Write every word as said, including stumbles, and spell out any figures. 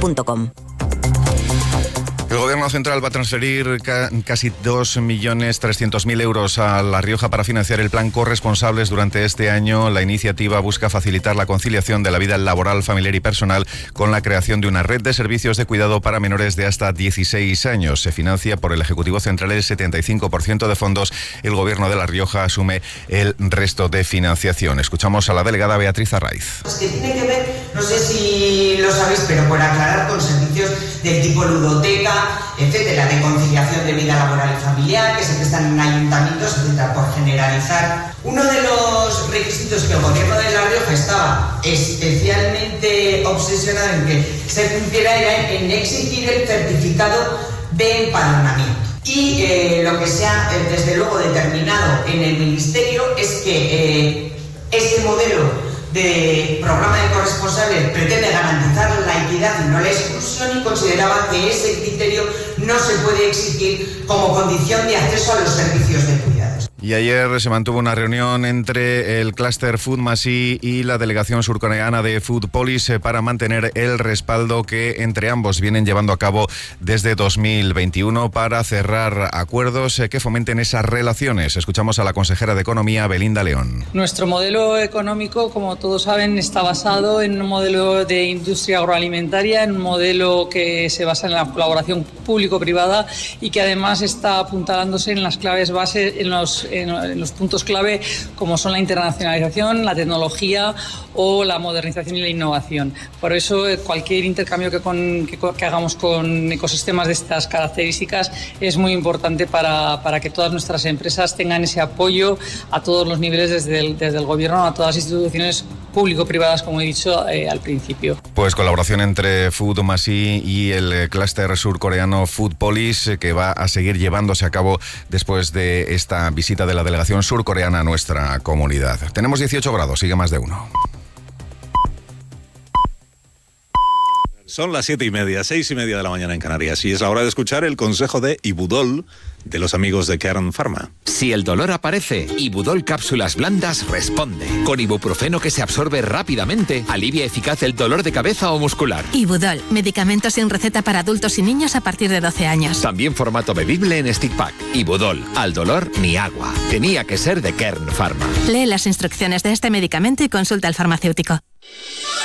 punto com. El Gobierno Central va a transferir ca- casi dos millones trescientos mil euros a La Rioja para financiar el plan Corresponsables durante este año. La iniciativa busca facilitar la conciliación de la vida laboral, familiar y personal con la creación de una red de servicios de cuidado para menores de hasta dieciséis años. Se financia por el Ejecutivo Central el setenta y cinco por ciento de fondos. El Gobierno de La Rioja asume el resto de financiación. Escuchamos a la delegada Beatriz Arraiz. Pues que tiene que ver, no sé si lo sabéis, pero por aclarar, con servicios del tipo ludoteca, etcétera, de conciliación de vida laboral y familiar, que se prestan en ayuntamientos, etcétera, por generalizar. Uno de los requisitos que el Gobierno de La Rioja estaba especialmente obsesionado en que se cumpliera era en exigir el certificado de empadronamiento. Y eh, lo que se ha, eh, desde luego, determinado en el Ministerio es que eh, este modelo de programa de corresponsables pretende garantizar la equidad y no la exclusión, y consideraba que ese criterio no se puede exigir como condición de acceso a los servicios de cuidados. Y ayer se mantuvo una reunión entre el clúster Foodmasí y la delegación surcoreana de Food Policy para mantener el respaldo que entre ambos vienen llevando a cabo desde dos mil veintiuno para cerrar acuerdos que fomenten esas relaciones. Escuchamos a la consejera de Economía, Belinda León. Nuestro modelo económico, como todos saben, está basado en un modelo de industria agroalimentaria, en un modelo que se basa en la colaboración público-privada y que además está apuntalándose en las claves base, en los en los puntos clave como son la internacionalización, la tecnología o la modernización y la innovación. Por eso cualquier intercambio que, con, que, que hagamos con ecosistemas de estas características es muy importante para, para que todas nuestras empresas tengan ese apoyo a todos los niveles, desde el, desde el gobierno a todas las instituciones público-privadas, como he dicho eh, al principio. Pues colaboración entre Foodmasí y el clúster surcoreano Food Policy, que va a seguir llevándose a cabo después de esta visita de la delegación surcoreana a nuestra comunidad. Tenemos dieciocho grados, sigue más de uno. Son las siete y media, seis y media de la mañana en Canarias, y es la hora de escuchar el consejo de Ibudol de los amigos de Kern Pharma. Si el dolor aparece, Ibudol Cápsulas Blandas responde. Con ibuprofeno que se absorbe rápidamente, alivia eficaz el dolor de cabeza o muscular. Ibudol, medicamento sin receta para adultos y niños a partir de doce años. También formato bebible en stick pack. Ibudol, al dolor ni agua. Tenía que ser de Kern Pharma. Lee las instrucciones de este medicamento y consulta al farmacéutico.